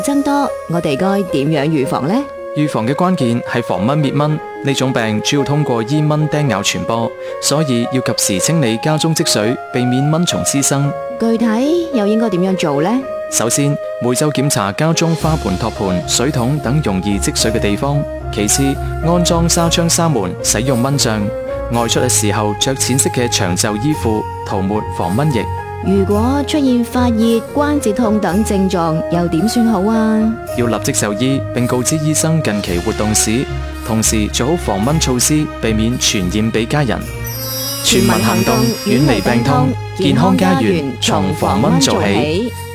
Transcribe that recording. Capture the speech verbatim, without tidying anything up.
增多，我哋該點樣預防呢？ 預防嘅關鍵係防蚊滅蚊，呢種病主要通過伊蚊叮咬傳播，所以要及時清理家中積水，避免蚊蟲滋生。 具體又應該點樣做呢？ 首先，每周檢查家中花盆、托盤、水桶等容易積水嘅地方。其次，安裝紗窗紗門，使用蚊帳。外出嘅時候着淺色嘅長袖衣褲，塗抹防蚊液。 如果出現發熱、關節痛等症狀，又點算好啊？ 要立即就醫，並告知醫生近期活動史，同時做好防蚊措施，避免傳染俾家人。全民行動，遠離病痛，健康家園從防蚊做起。